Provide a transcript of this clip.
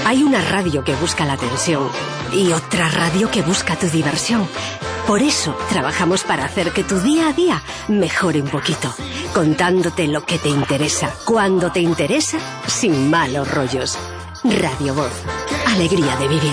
Hay una radio que busca la atención y otra radio que busca tu diversión. Por eso trabajamos para hacer que tu día a día mejore un poquito, contándote lo que te interesa, cuando te interesa, sin malos rollos. Radio Voz, alegría de vivir.